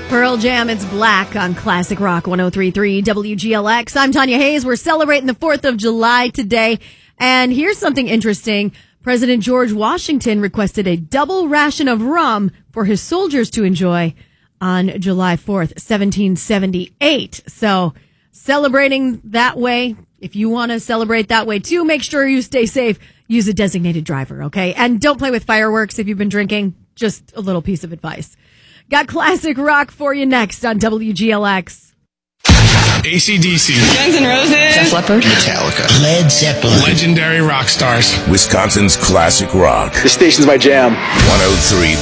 Pearl Jam, it's Black on Classic Rock 103.3 WGLX. I'm Tanya Hayes. We're celebrating the 4th of July today. And here's something interesting. President George Washington requested a double ration of rum for his soldiers to enjoy on July 4th, 1778. So celebrating that way. If you want to celebrate that way too, make sure you stay safe. Use a designated driver, okay? And don't play with fireworks if you've been drinking. Just a little piece of advice. Got classic rock for you next on WGLX. AC/DC. Guns N' Roses. Def Leppard. Metallica. Led Zeppelin. Legendary rock stars. Wisconsin's classic rock. This station's my jam. 103.